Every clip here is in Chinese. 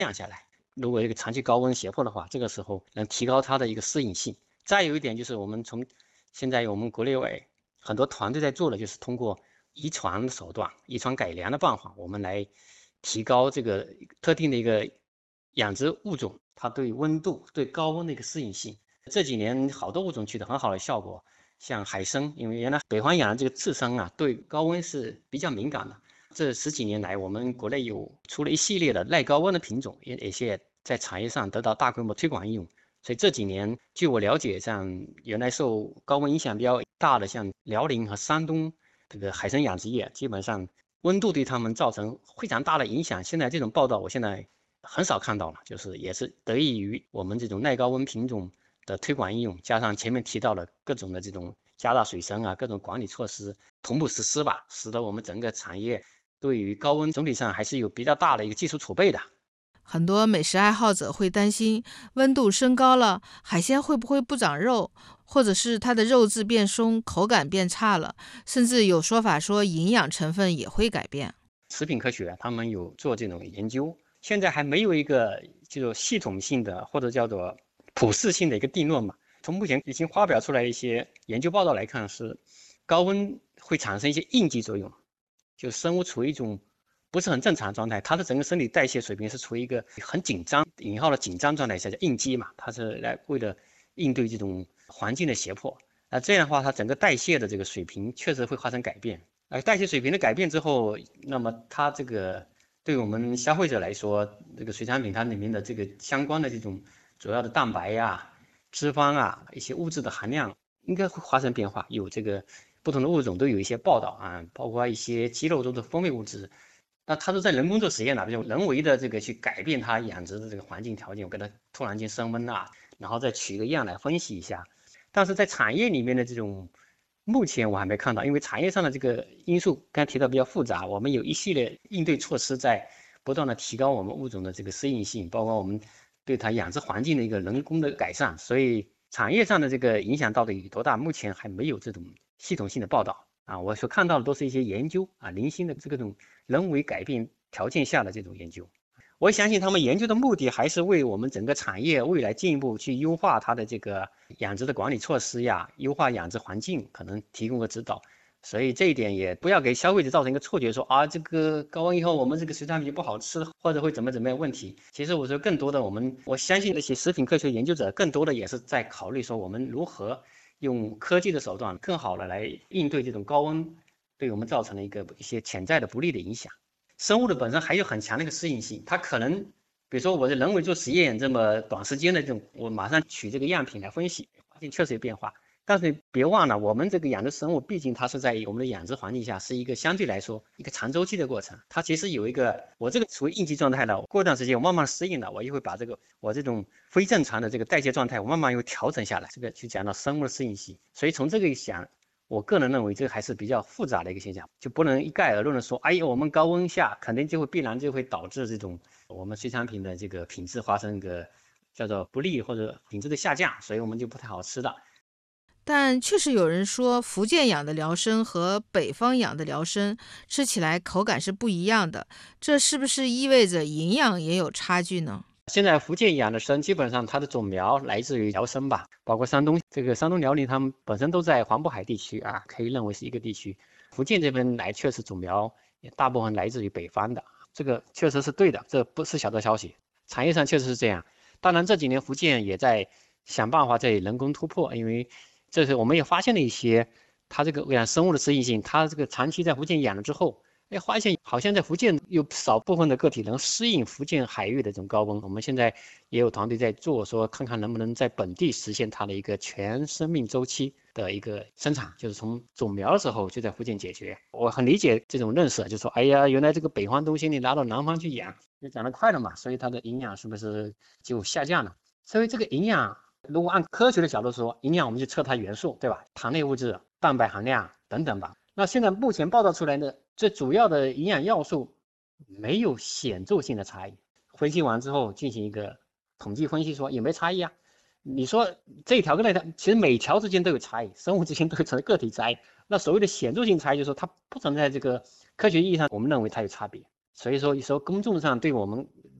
降下来。如果一个长期高温胁迫的话，这个时候能提高它的一个适应性。再有一点就是我们现在我们国内外很多团队在做的，就是通过遗传手段、遗传改良的办法，我们来提高这个特定的一个养殖物种它对温度、对高温的一个适应性。这几年好多物种取得很好的效果，像海参，因为原来北方养的这个刺参啊，对高温是比较敏感的。这10几年来，我们国内有出了一系列的耐高温的品种，也在产业上得到大规模推广应用。所以这几年，据我了解，像原来受高温影响比较大的，像辽宁和山东这个海参养殖业，基本上温度对他们造成非常大的影响。现在这种报道，我现在很少看到了，就是也是得益于我们这种耐高温品种的推广应用，加上前面提到的各种的这种加大水深啊，各种管理措施同步实施吧，使得我们整个产业对于高温总体上还是有比较大的一个技术储备的。 很多美食爱好者会担心，温度升高了，海鲜会不会不长肉，或者是它的肉质变松，口感变差了，甚至有说法说营养成分也会改变。 食品科学他们有做这种研究，现在还没有一个就是系统性的或者叫做普适性的一个定论嘛。从目前已经发表出来一些研究报道来看，是高温会产生一些应激作用，就生物处于一种不是很正常的状态，它的整个生理代谢水平是处于一个很紧张引号的紧张状态下，叫应激嘛，它是来为了应对这种环境的胁迫。那这样的话，它整个代谢的这个水平确实会发生改变。代谢水平的改变之后，那么它这个对我们消费者来说，这个水产品它里面的这个相关的这种主要的蛋白呀、脂肪啊一些物质的含量应该会发生变化。有这个不同的物种都有一些报道啊，包括一些鸡肉中的风味物质。那它是在人工做实验的，比如人为的这个去改变它养殖的这个环境条件，我给它突然间升温啊，然后再取一个样来分析一下。但是在产业里面的这种，目前我还没看到，因为产业上的这个因素刚才提到比较复杂，我们有一系列应对措施在不断的提高我们物种的这个适应性，包括我们对它养殖环境的一个人工的改善，所以产业上的这个影响到底有多大，目前还没有这种系统性的报道啊。我所看到的都是一些研究啊，零星的这种人为改变条件下的这种研究。我相信他们研究的目的还是为我们整个产业未来进一步去优化它的这个养殖的管理措施呀，优化养殖环境，可能提供个指导。所以这一点也不要给消费者造成一个错觉，说啊这个高温以后我们这个水产品不好吃，或者会怎么样问题。其实我说更多的我相信那些食品科学研究者更多的也是在考虑说我们如何用科技的手段更好的来应对这种高温对我们造成的一些潜在的不利的影响。生物的本身还有很强的一个适应性，它可能，比如说我是人为做实验，这么短时间的这种，我马上取这个样品来分析，发现确实有变化。但是别忘了，我们这个养殖生物，毕竟它是在我们的养殖环境下，是一个相对来说一个长周期的过程。它其实有一个，我这个处于应激状态了，过段时间我慢慢适应了，我又会把我这种非正常的这个代谢状态，我慢慢又调整下来。这个就讲到生物的适应性，所以从这个想。我个人认为这还是比较复杂的一个现象，就不能一概而论的说，哎呀，我们高温下肯定必然就会导致这种我们水产品的这个品质发生一个叫做不利或者品质的下降，所以我们就不太好吃了。 但确实有人说，福建养的辽参和北方养的辽参吃起来口感是不一样的，这是不是意味着营养也有差距呢？ 现在福建养的参基本上它的种苗来自于辽参吧，包括山东山东辽宁，他们本身都在黄渤海地区啊，可以认为是一个地区。福建这边来确实种苗也大部分来自于北方的，这个确实是对的，这不是小道消息，产业上确实是这样。当然这几年福建也在想办法在人工突破，因为这是我们也发现了一些它这个生物的适应性，它这个长期在福建养了之后。发现好像在福建有少部分的个体能适应福建海域的这种高温。我们现在也有团队在做，说看看能不能在本地实现它的一个全生命周期的一个生产，就是从种苗的时候就在福建解决。我很理解这种认识，就说哎呀，原来这个北方东西你拿到南方去养，就长得快了嘛，所以它的营养是不是就下降了？所以这个营养，如果按科学的角度说，营养我们就测它元素，对吧？糖类物质、蛋白含量等等吧。那现在目前报道出来的最主要的营养要素没有显著性的差异。分析完之后进行一个统计分析，说有没有差异啊？你说这一条跟那条，其实每条之间都有差异，生物之间都有存在个体差异。那所谓的显著性差异，就是说它不存在这个科学意义上我们认为它有差别。所以说，公众上对我们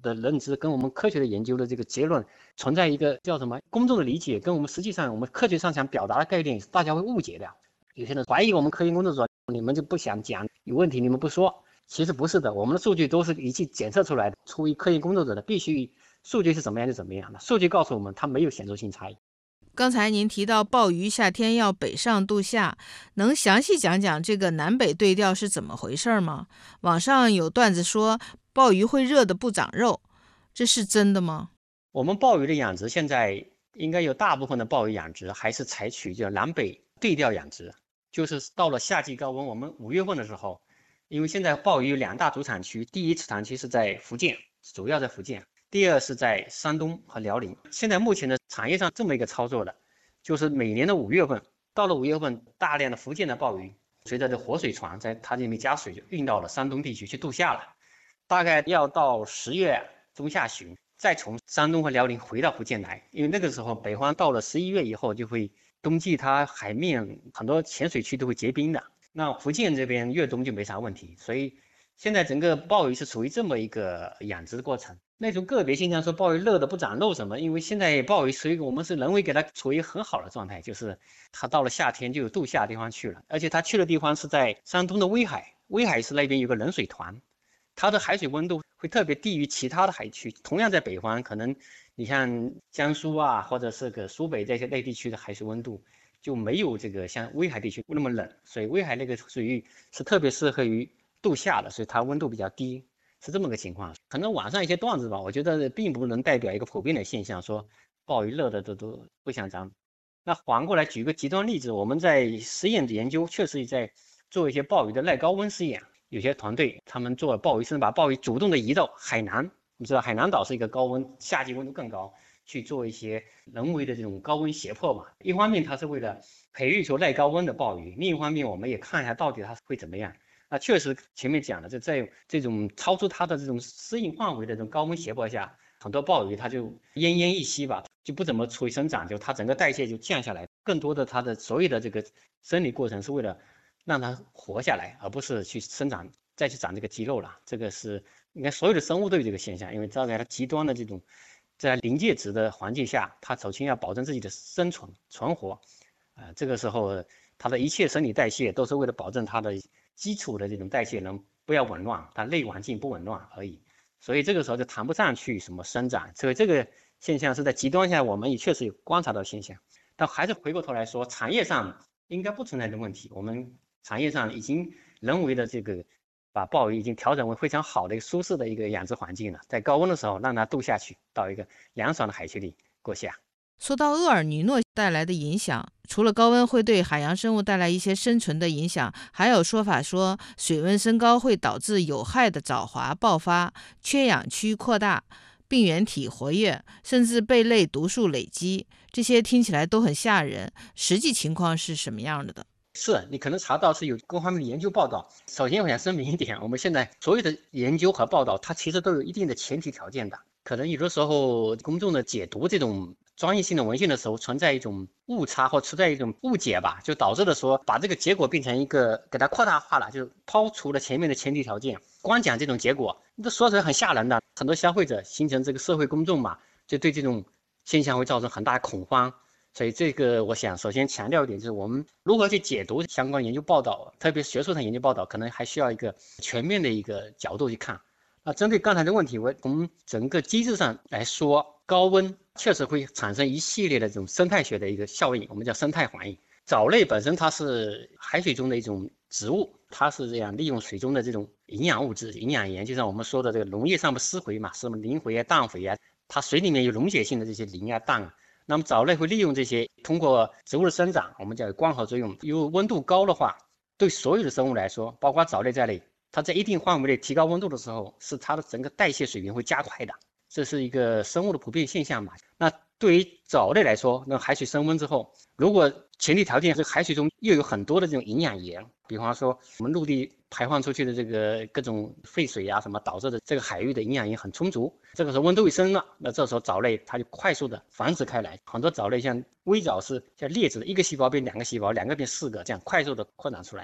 的认知跟我们科学的研究的这个结论存在一个叫什么公众的理解，跟我们实际上我们科学上想表达的概念，大家会误解的。有些人怀疑我们科研工作者，你们就不想讲，有问题你们不说。其实不是的，我们的数据都是仪器检测出来的，出于科研工作者的必须数据是怎么样就怎么样的，数据告诉我们它没有显著性差异。 刚才您提到鲍鱼夏天要北上度夏，能详细讲讲这个南北对调是怎么回事吗？网上有段子说鲍鱼会热得不长肉，这是真的吗？ 我们鲍鱼的养殖现在应该有大部分的鲍鱼养殖还是采取叫南北对调养殖，就是到了夏季高温，我们5月份的时候，因为现在鲍鱼有2大主产区，第一产区是在福建，主要在福建。第二是在山东和辽宁。现在目前的产业上这么一个操作的，就是每年的5月份，到了5月份，大量的福建的鲍鱼随着这活水船在它这里面加水，就运到了山东地区去度夏了。大概要到10月中下旬，再从山东和辽宁回到福建来，因为那个时候北方到了11月以后就会冬季，它海面很多浅水区都会结冰的。那福建这边越冬就没啥问题，所以现在整个鲍鱼是处于这么一个养殖的过程。那种个别现象说鲍鱼热的不长肉什么，因为现在鲍鱼属于我们是人为给它处于很好的状态，就是它到了夏天就有度夏的地方去了，而且它去的地方是在山东的威海，威海市那边有个冷水团，它的海水温度会特别低于其他的海区。同样在北方，可能你像江苏啊，或者是个苏北这些内地区的海水温度就没有这个像威海地区那么冷，所以威海那个水域是特别适合于度夏的，所以它温度比较低。是这么个情况，可能网上一些段子吧，我觉得并不能代表一个普遍的现象，说鲍鱼热的都不想长。那反过来举个极端例子，我们在实验的研究确实在做一些鲍鱼的耐高温试验，有些团队他们做鲍鱼，甚至把鲍鱼主动的移到海南，你知道海南岛是一个高温，夏季温度更高，去做一些人为的这种高温胁迫嘛。一方面它是为了培育出耐高温的鲍鱼，另一方面我们也看一下到底它会怎么样。那确实前面讲的，在这种超出它的这种适应范围的这种高温胁迫下，很多鲍鱼它就奄奄一息吧，就不怎么出于生长，就它整个代谢就降下来。更多的它的所有的这个生理过程是为了让它活下来，而不是去生长再去长这个肌肉了。这个是应该所有的生物都有这个现象，因为在它极端的这种在临界值的环境下，它首先要保证自己的生存存活，这个时候它的一切生理代谢都是为了保证它的基础的这种代谢能不要紊乱，它内环境不紊乱而已。所以这个时候就谈不上去什么生长。所以这个现象是在极端下我们也确实有观察到现象，但还是回过头来说，产业上应该不存在的问题。我们产业上已经人为的这个把鲍鱼已经调整为非常好的一个舒适的一个养殖环境了，在高温的时候让它度下去，到一个凉爽的海区里过夏。 说到厄尔尼诺带来的影响，除了高温会对海洋生物带来一些生存的影响，还有说法说水温升高会导致有害的藻华爆发、缺氧区扩大、病原体活跃，甚至贝类毒素累积。这些听起来都很吓人，实际情况是什么样的？ 是你可能查到是有各方面的研究报道。首先我想声明一点，我们现在所有的研究和报道，它其实都有一定的前提条件的。可能有的时候公众的解读这种专业性的文献的时候，存在一种误差或存在一种误解吧，就导致了说把这个结果变成一个给它扩大化了，就抛除了前面的前提条件，光讲这种结果，这说起来很吓人的。很多消费者形成这个社会公众嘛，就对这种现象会造成很大的恐慌。所以这个我想首先强调一点，就是我们如何去解读相关研究报道，特别学术上研究报道，可能还需要一个全面的一个角度去看。那针对刚才的问题，我从整个机制上来说，高温确实会产生一系列的这种生态学的一个效应，我们叫生态环境。藻类本身它是海水中的一种植物，它是这样利用水中的这种营养物质、营养盐，就像我们说的这个农业上的施肥嘛，什么磷肥啊、氮肥啊，它水里面有溶解性的这些磷啊、氮啊。那么藻类会利用这些，通过植物的生长，我们叫光合作用。因为温度高的话，对所有的生物来说，包括藻类在内，它在一定范围内提高温度的时候，是它的整个代谢水平会加快的，这是一个生物的普遍现象嘛。那对于藻类来说，那海水升温之后，如果前提条件是海水中又有很多的这种营养盐，比方说我们陆地排放出去的这个各种废水啊什么，导致的这个海域的营养盐很充足，这个时候温度一升了，那这时候藻类它就快速的繁殖开来。很多藻类像微藻是像列子的，一个细胞变2个细胞，2个变4个，这样快速的扩展出来。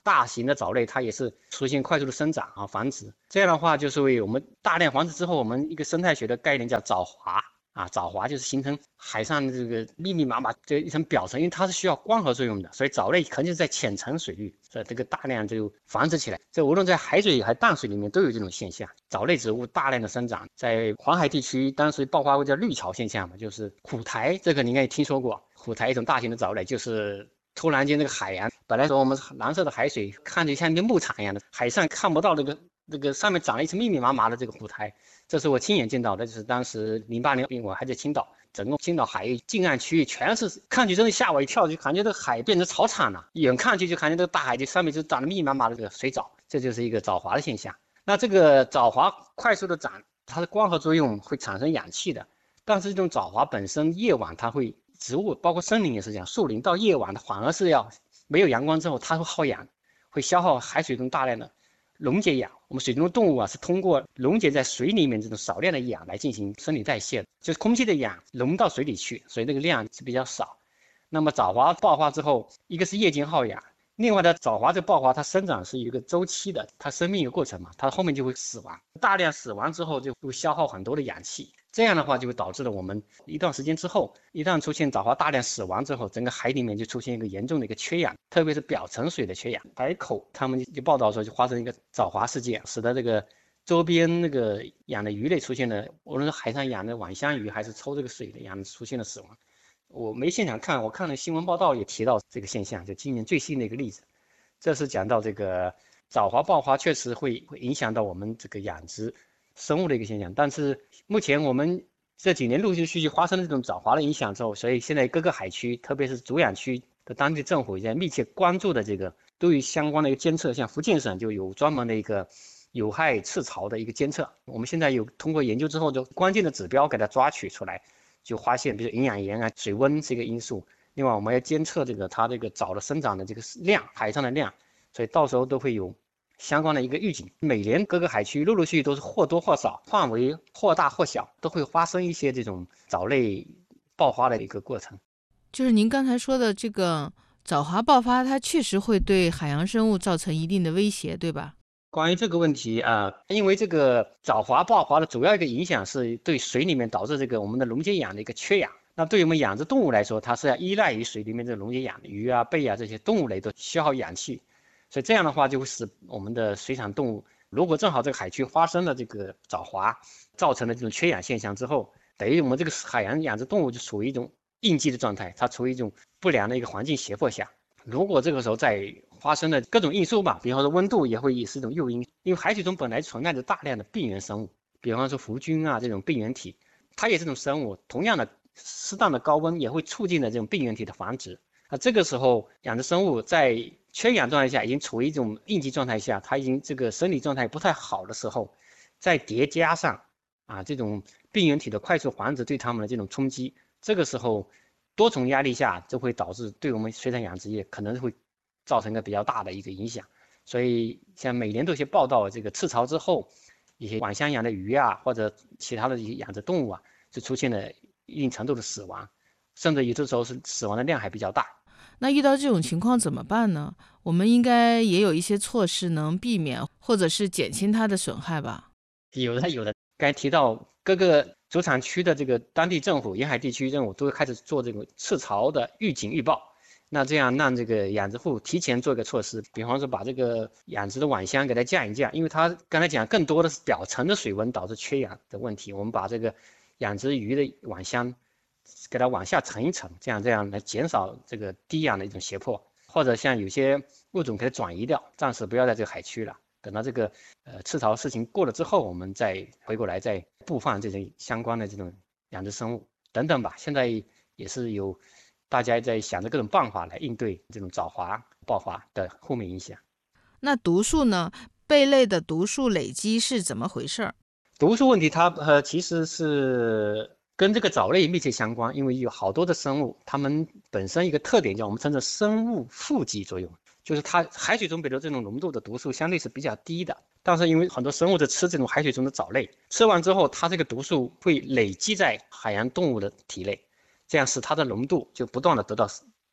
大型的藻类它也是出现快速的生长啊繁殖。这样的话就是为我们大量繁殖之后，我们一个生态学的概念叫藻华。藻华就是形成海上这个密密麻麻这一层表层，因为它是需要光合作用的，所以藻类肯定是在浅层水域，所以这个大量就繁殖起来。这无论在海水还淡水里面都有这种现象，藻类植物大量的生长。在黄海地区当时爆发过叫绿潮现象嘛，就是虎苔，这个你应该也听说过。虎苔一种大型的藻类，就是突然间这个海洋本来说我们蓝色的海水看着像一片牧场一样的，海上看不到那个上面长了一层密密麻麻的这个虎苔。这是我亲眼见到的，就是当时08年我还在青岛，整个青岛海域近岸区域全是，看去真的吓我一跳，就感觉这个海变成草场了，远看去就感觉这个大海就上面就长得密密麻麻的这个水藻，这就是一个藻华的现象。那这个藻华快速的长，它的光合作用会产生氧气的，但是这种藻华本身夜晚它会，植物包括森林也是这样，树林到夜晚它反而是要没有阳光之后它会耗氧，会消耗海水中大量的溶解氧。我们水中的动物是通过溶解在水里面这种少量的氧来进行生理代谢，就是空气的氧溶到水里去，所以那个量是比较少。那么藻华爆发之后，一个是夜间耗氧，另外的藻华这爆发它生长是有一个周期的，它生命一个过程嘛，它后面就会死亡，大量死亡之后就会消耗很多的氧气，这样的话就会导致了我们一段时间之后，一旦出现藻华大量死亡之后，整个海里面就出现一个严重的一个缺氧，特别是表层水的缺氧。海口他们就报道说就发生一个藻华事件，使得这个周边那个养的鱼类出现了，无论是海上养的网箱鱼还是抽这个水的养出现了死亡。我没现场看，我看了新闻报道也提到这个现象，就今年最新的一个例子。这是讲到这个藻华爆发确实会影响到我们这个养殖生物的一个现象，但是目前我们这几年陆陆续续发生了这种藻华的影响之后，所以现在各个海区，特别是主养区的当地政府也在密切关注的这个对于相关的一个监测，像福建省就有专门的一个有害赤潮的一个监测，我们现在有通过研究之后，就关键的指标给它抓取出来，就发现比如营养盐啊、水温是一个因素。另外，我们要监测它这个藻的生长的这个量，海上的量，所以到时候都会有相关的一个预警。每年各个海区陆陆续续都是或多或少，范围或大或小，都会发生一些这种藻类爆发的一个过程。 就是您刚才说的这个藻华爆发，它确实会对海洋生物造成一定的威胁，对吧？ 关于这个问题因为这个藻华爆发的主要一个影响是对水里面导致这个我们的溶解氧的一个缺氧。那对于我们养殖动物来说，它是要依赖于水里面这溶解氧，鱼啊、贝啊这些动物类都消耗氧气，所以这样的话就会使我们的水产动物，如果正好这个海区发生了这个藻华造成的这种缺氧现象之后，等于我们这个海洋养殖动物就处于一种应激的状态，它处于一种不良的一个环境胁迫下。如果这个时候再发生了各种因素吧，比方说温度也会是一种诱因，因为海水中本来存在着大量的病原生物，比方说弧菌啊这种病原体，它也是这种生物，同样的适当的高温也会促进了这种病原体的繁殖。这个时候养殖生物在缺氧状态下已经处于一种应激状态下，它已经这个生理状态不太好的时候，再叠加上这种病原体的快速繁殖对它们的这种冲击，这个时候多重压力下就会导致对我们水产养殖业可能会造成一个比较大的一个影响。所以像每年都有些报道，这个赤潮之后，一些网箱养的鱼啊或者其他的一些养殖动物就出现了一定程度的死亡，甚至有的时候是死亡的量还比较大。 那遇到这种情况怎么办呢？我们应该也有一些措施能避免或者是减轻它的损害吧？ 有的。刚才提到各个主产区的这个当地政府、沿海地区政府都会开始做这个赤潮的预警预报，那这样让这个养殖户提前做一个措施，比方说把这个养殖的网箱给它降一降，因为它刚才讲更多的是表层的水温导致缺氧的问题，我们把这个养殖鱼的网箱给它往下沉一沉，这样来减少这个低氧的一种胁迫，或者像有些物种给它转移掉，暂时不要在这个海区了。等到这个赤潮事情过了之后，我们再回过来再布放这些相关的这种养殖生物等等吧。现在也是有大家在想着各种办法来应对这种藻华爆发的后面影响。 那毒素呢？贝类的毒素累积是怎么回事？ 毒素问题它其实是跟这个藻类密切相关，因为有好多的生物，它们本身一个特点叫我们称作生物富集作用，就是它海水中比如这种浓度的毒素相对是比较低的，但是因为很多生物在吃这种海水中的藻类，吃完之后它这个毒素会累积在海洋动物的体内，这样使它的浓度就不断的得到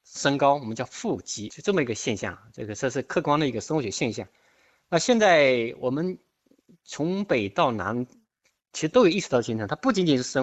升高，我们叫腹肌，就这么一个现象。这是客观的一个生物学现象。那现在我们从北到南，其实都有意识到形成，它不仅仅是生